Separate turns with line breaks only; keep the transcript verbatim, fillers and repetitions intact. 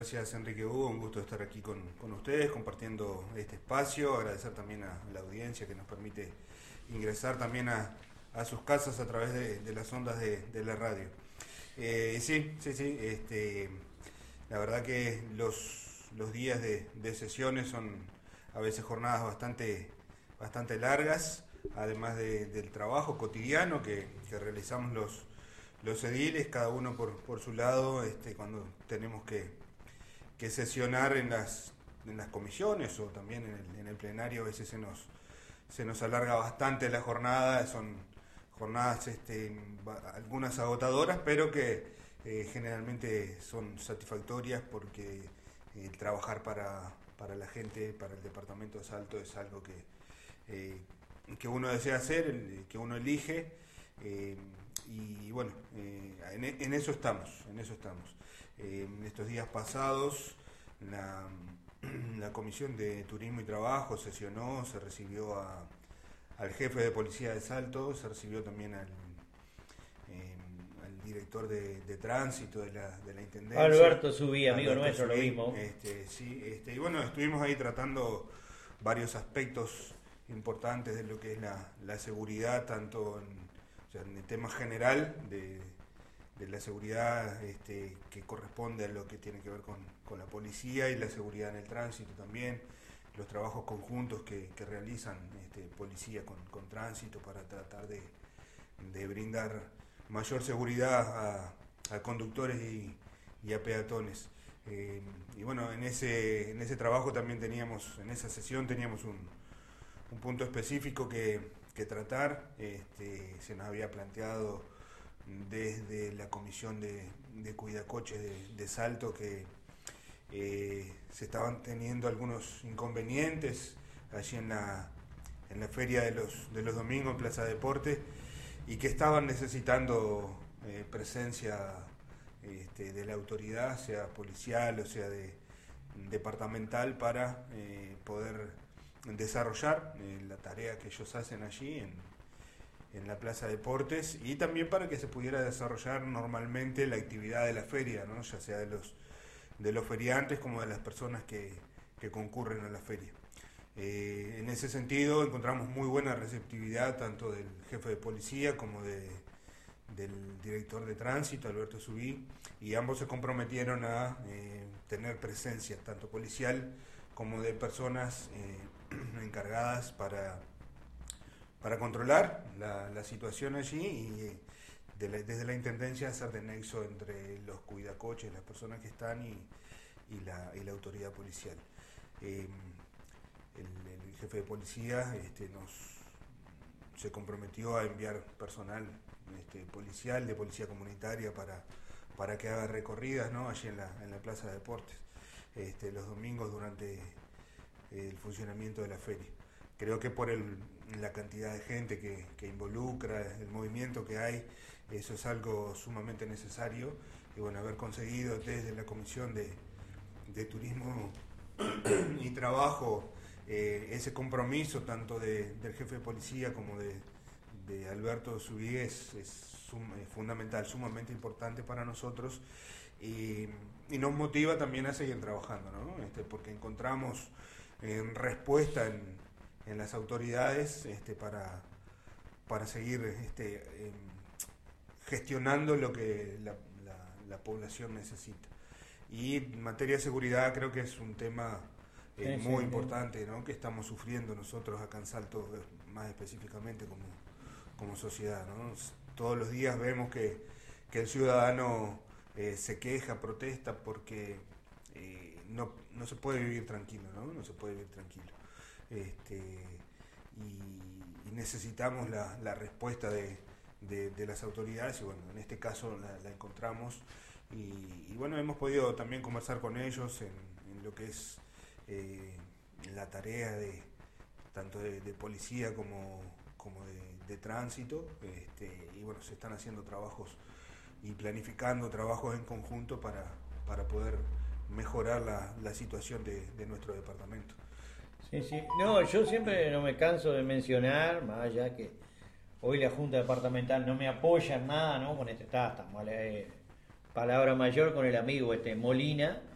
Gracias Enrique Hugo, un gusto estar aquí con, con ustedes compartiendo este espacio, agradecer también a la audiencia que nos permite ingresar también a, a sus casas a través de, de las ondas de, de la radio. Eh, sí, sí, sí, este, la verdad que los, los días de, de sesiones son a veces jornadas bastante, bastante largas, además de, del trabajo cotidiano que, que realizamos los, los ediles, cada uno por, por su lado, este, cuando tenemos que que sesionar en las, en las comisiones o también en el, en el plenario. A veces se nos, se nos alarga bastante la jornada, son jornadas este, algunas agotadoras, pero que eh, generalmente son satisfactorias porque el trabajar para, para la gente, para el departamento de Salto es algo que, eh, que uno desea hacer, el, que uno elige, eh, y bueno, eh, en, en eso estamos, en eso estamos. Eh, en estos días pasados la, la Comisión de Turismo y Trabajo sesionó, se recibió a, al jefe de policía de Salto, se recibió también al, eh, al director de, de tránsito de la, de la Intendencia.
Alberto Subí, amigo
Alberto
nuestro,
Subí,
lo mismo.
Este, sí, este, y bueno, estuvimos ahí tratando varios aspectos importantes de lo que es la, la seguridad, tanto en, o sea, en el tema general de de la seguridad este, que corresponde a lo que tiene que ver con, con la policía y la seguridad en el tránsito también, los trabajos conjuntos que, que realizan este, policía con, con tránsito para tratar de, de brindar mayor seguridad a, a conductores y, y a peatones. Eh, y bueno, en ese, en ese trabajo también teníamos, en esa sesión teníamos un, un punto específico que, que tratar. Este, se nos había planteado desde la comisión de, de cuidacoches de, de Salto que eh, se estaban teniendo algunos inconvenientes allí en la, en la feria de los, de los domingos en Plaza Deporte y que estaban necesitando eh, presencia este, de la autoridad, sea policial o sea de, departamental, para eh, poder desarrollar eh, la tarea que ellos hacen allí en en la Plaza Deportes, y también para que se pudiera desarrollar normalmente la actividad de la feria, ¿no? Ya sea de los, de los feriantes como de las personas que, que concurren a la feria. Eh, en ese sentido encontramos muy buena receptividad tanto del jefe de policía como de, del director de tránsito, Alberto Subí, y ambos se comprometieron a eh, tener presencia tanto policial como de personas eh, encargadas para para controlar la, la situación allí y de la, desde la Intendencia hacer de nexo entre los cuidacoches, las personas que están y, y, la, y la autoridad policial. Eh, el, el jefe de policía este, nos se comprometió a enviar personal este, policial, de policía comunitaria, para, para que haga recorridas, ¿no? Allí en la, en la Plaza de Deportes, este, los domingos durante el funcionamiento de la feria. Creo que por el, la cantidad de gente que, que involucra, el movimiento que hay, eso es algo sumamente necesario. Y bueno, haber conseguido desde la Comisión de, de Turismo y Trabajo eh, ese compromiso tanto de, del jefe de policía como de, de Alberto Subí es, es, sum, es fundamental, sumamente importante para nosotros, y, y nos motiva también a seguir trabajando, ¿no? Este, porque encontramos eh, respuesta en en las autoridades este, para, para seguir este, eh, gestionando lo que la, la, la población necesita. Y en materia de seguridad creo que es un tema eh, sí, muy sí, importante, ¿no? Que estamos sufriendo nosotros acá en Salto, más específicamente como, como sociedad, ¿no? Todos los días vemos que, que el ciudadano eh, se queja, protesta porque eh, no, no se puede vivir tranquilo, ¿no? No se puede vivir tranquilo. Este, y, y necesitamos la, la respuesta de, de, de las autoridades, y bueno, en este caso la, la encontramos, y, y bueno, hemos podido también conversar con ellos en, en lo que es eh, la tarea de tanto de, de policía como, como de, de tránsito, este, y bueno, se están haciendo trabajos y planificando trabajos en conjunto para, para poder mejorar la, la situación de, de nuestro departamento.
Sí, sí. No, yo siempre no me canso de mencionar, más allá que hoy la Junta Departamental no me apoya en nada, ¿no? Con este está, está mal, eh, palabra mayor con el amigo este Molina,